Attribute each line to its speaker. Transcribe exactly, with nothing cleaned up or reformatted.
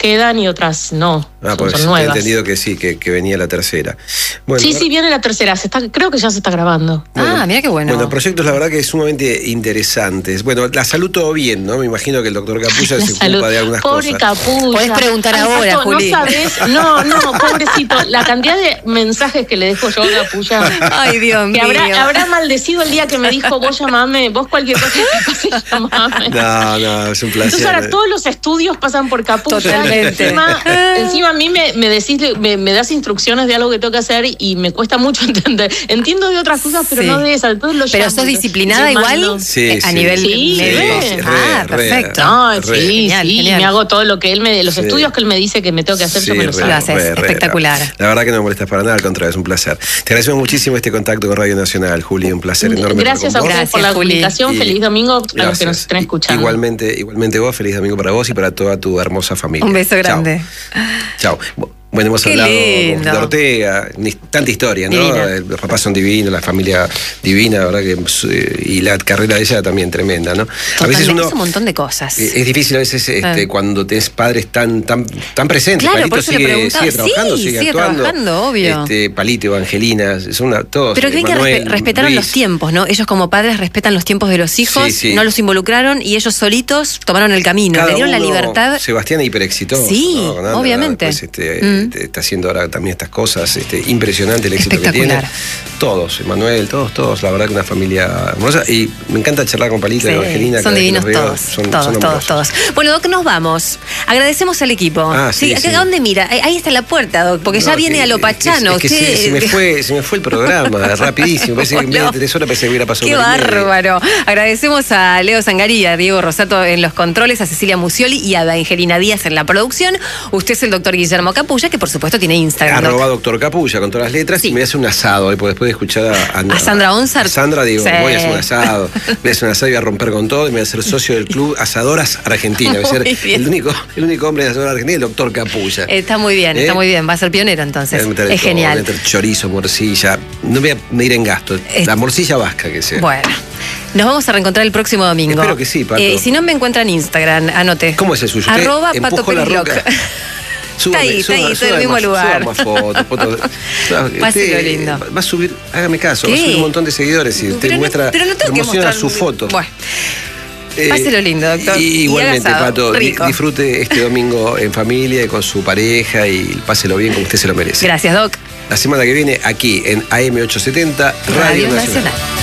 Speaker 1: quedan y otras no.
Speaker 2: Ah,
Speaker 1: son,
Speaker 2: pues
Speaker 1: son
Speaker 2: he
Speaker 1: nuevas.
Speaker 2: entendido que sí, que, que venía la tercera. Bueno,
Speaker 1: Sí,
Speaker 2: ahora,
Speaker 1: sí, viene la tercera. Se está, creo que ya se está grabando.
Speaker 2: Bueno,
Speaker 3: ah, mira qué bueno.
Speaker 2: Bueno, proyectos la verdad que sumamente interesantes. Bueno, la salud todo bien, ¿no? Me imagino que el doctor Capulla
Speaker 1: La
Speaker 2: se
Speaker 1: salud.
Speaker 2: ocupa de algunas
Speaker 1: Pobre
Speaker 2: cosas.
Speaker 1: Capulla.
Speaker 3: Podés preguntar
Speaker 1: Ay,
Speaker 3: ahora,
Speaker 1: Pato,
Speaker 3: Juli.
Speaker 1: No sabés, no, no, pobrecito. La cantidad de mensajes que le dejo yo a Capulla.
Speaker 3: Ay, Dios
Speaker 1: Que
Speaker 3: mío.
Speaker 1: habrá, habrá maldecido el día que me dijo, vos llamame, vos cualquier cosa que pase, llamame.
Speaker 2: No, no, es un placer.
Speaker 1: Entonces ahora todos los estudios pasan por Capulla.
Speaker 3: Totalmente.
Speaker 1: Encima, encima a mí me, me decís, me, me das instrucciones de algo que tengo que hacer y me cuesta mucho entender. Entiendo de otras cosas, pero
Speaker 3: Sí.
Speaker 1: no de esas. Entonces lo
Speaker 3: Pero
Speaker 1: llamo.
Speaker 3: sos disciplinada
Speaker 1: Y yo
Speaker 3: igual
Speaker 1: mando.
Speaker 2: Sí,
Speaker 3: eh, a
Speaker 2: sí.
Speaker 3: nivel
Speaker 1: Sí,
Speaker 3: médico.
Speaker 1: re,
Speaker 3: ah,
Speaker 2: re,
Speaker 3: perfecto.
Speaker 1: No,
Speaker 2: Re.
Speaker 1: sí,
Speaker 3: Genial,
Speaker 1: sí,
Speaker 3: genial.
Speaker 1: me hago todo lo que él me, los
Speaker 2: Sí.
Speaker 1: estudios que él me dice que me tengo que hacer, yo me los
Speaker 2: re,
Speaker 1: hago.
Speaker 3: Lo haces,
Speaker 2: re, re,
Speaker 3: espectacular.
Speaker 2: La, la verdad que no me molestas para nada, al contrario, es un placer. Te agradecemos muchísimo este contacto con Radio Nacional, Juli, un placer enorme.
Speaker 1: Gracias a
Speaker 2: con vos.
Speaker 1: ustedes por la
Speaker 3: Gracias, Juli.
Speaker 1: comunicación.
Speaker 2: Y-
Speaker 1: Feliz domingo a los que
Speaker 2: Gracias.
Speaker 1: nos estén escuchando.
Speaker 2: Igualmente, igualmente vos, feliz domingo para vos y para toda tu hermosa familia.
Speaker 3: Un beso grande.
Speaker 2: Chao. Bueno, hemos
Speaker 3: Qué
Speaker 2: hablado
Speaker 3: lindo.
Speaker 2: de Ortega, ni- tanta historia, ¿no?
Speaker 3: Divina.
Speaker 2: Eh, Los papás son divinos, la familia divina, la verdad que eh, y la carrera de ella también tremenda, ¿no? A veces
Speaker 3: Totalmente,
Speaker 2: uno
Speaker 3: es un montón de cosas.
Speaker 2: eh, es difícil a veces este,
Speaker 3: Ah.
Speaker 2: cuando tenés padres tan tan tan presentes.
Speaker 3: Claro,
Speaker 2: Palito
Speaker 3: por eso le
Speaker 2: sigue,
Speaker 3: preguntaba.
Speaker 2: sigue trabajando,
Speaker 3: Sí,
Speaker 2: sigue,
Speaker 3: sigue
Speaker 2: actuando.
Speaker 3: trabajando, obvio.
Speaker 2: Este, Palito, Evangelina, son una, todos.
Speaker 3: Pero que hay que
Speaker 2: Manuel,
Speaker 3: respe- respetaron
Speaker 2: Luis.
Speaker 3: los tiempos, ¿no? Ellos como padres respetan los tiempos de los hijos,
Speaker 2: Sí, sí.
Speaker 3: no los involucraron y ellos solitos tomaron el camino,
Speaker 2: Cada
Speaker 3: le dieron la
Speaker 2: uno,
Speaker 3: libertad.
Speaker 2: Sebastián es hiperexitoso.
Speaker 3: Sí,
Speaker 2: ¿no? Nada,
Speaker 3: obviamente.
Speaker 2: Después, este,
Speaker 3: Mm.
Speaker 2: este, está haciendo ahora también estas cosas. Este, impresionante el éxito que tiene.
Speaker 3: Espectacular.
Speaker 2: Todos, Emanuel, todos, todos. La verdad que una familia hermosa. Y me encanta charlar con Palito y
Speaker 3: Sí,
Speaker 2: Evangelina.
Speaker 3: son
Speaker 2: cada vez que
Speaker 3: divinos
Speaker 2: los veo,
Speaker 3: todos,
Speaker 2: son-
Speaker 3: todos,
Speaker 2: son
Speaker 3: todos,
Speaker 2: amorosos.
Speaker 3: todos. Bueno, Doc, nos vamos. Agradecemos al equipo.
Speaker 2: Ah, sí,
Speaker 3: ¿A
Speaker 2: sí.
Speaker 3: dónde mira? Ahí ahí está la puerta, Doc, porque ya
Speaker 2: No,
Speaker 3: viene
Speaker 2: que-
Speaker 3: a lo pachano.
Speaker 2: Es que, es que
Speaker 3: Usted-
Speaker 2: se, se me fue, se me fue el programa, rapidísimo. Pensé que en vez de
Speaker 3: No.
Speaker 2: tres horas pensé que hubiera pasado
Speaker 3: Qué
Speaker 2: una hora y media.
Speaker 3: bárbaro. Agradecemos a Leo Zangaría, a Diego Rosato en los controles, a Cecilia Musioli y a Angelina Díaz en la producción. Usted es el doctor Guillermo Capulla, que por supuesto tiene Instagram. Doc.
Speaker 2: Arroba doctor Capulla con todas las letras
Speaker 3: Sí.
Speaker 2: y me hace un asado. eh, porque después de escuchar a,
Speaker 3: ¿A Sandra Onsart?
Speaker 2: a Sandra digo,
Speaker 3: Sí.
Speaker 2: voy a hacer un asado. Voy a hacer un asado y voy a romper con todo y me voy a ser socio del club Asadoras Argentina. Voy a ser
Speaker 3: Muy bien.
Speaker 2: el único, el único hombre de Asadoras Argentina, el doctor Capulla.
Speaker 3: Está muy bien,
Speaker 2: ¿Eh?
Speaker 3: está muy bien. Va a ser pionero entonces.
Speaker 2: Voy a meter de
Speaker 3: Es
Speaker 2: todo,
Speaker 3: genial.
Speaker 2: voy a meter chorizo, morcilla. No voy a medir en gasto.
Speaker 3: Es-
Speaker 2: La morcilla vasca que sea.
Speaker 3: Bueno, nos vamos a reencontrar el próximo domingo.
Speaker 2: Espero que sí, Pato.
Speaker 3: Eh, si no me encuentran en Instagram, anote.
Speaker 2: ¿Cómo es el suyo? ¿Usted
Speaker 3: Arroba
Speaker 2: empujó
Speaker 3: Pato
Speaker 2: la
Speaker 3: Pérez
Speaker 2: roca?
Speaker 3: Loca.
Speaker 2: Súbame,
Speaker 3: ahí, está ahí,
Speaker 2: súbame,
Speaker 3: está en el
Speaker 2: súbame
Speaker 3: mismo
Speaker 2: más-
Speaker 3: lugar.
Speaker 2: súbame más fotos, fotos.
Speaker 3: Páselo
Speaker 2: Usted
Speaker 3: lindo.
Speaker 2: Va a subir, hágame caso, va a
Speaker 3: ¿Qué?
Speaker 2: subir un montón de seguidores y usted
Speaker 3: Pero no-
Speaker 2: muestra,
Speaker 3: pero no tengo que
Speaker 2: promociona
Speaker 3: mostrar
Speaker 2: su foto.
Speaker 3: Bueno,
Speaker 2: Eh,
Speaker 3: páselo lindo, doctor.
Speaker 2: Y
Speaker 3: Y
Speaker 2: igualmente,
Speaker 3: haga asado,
Speaker 2: Pato, di-
Speaker 3: rico.
Speaker 2: disfrute este domingo en familia y con su pareja y páselo bien como usted se lo merece.
Speaker 3: gracias, Doc.
Speaker 2: La semana que viene aquí en A M ochocientos setenta Radio,
Speaker 3: Radio
Speaker 2: Nacional.
Speaker 3: Nacional.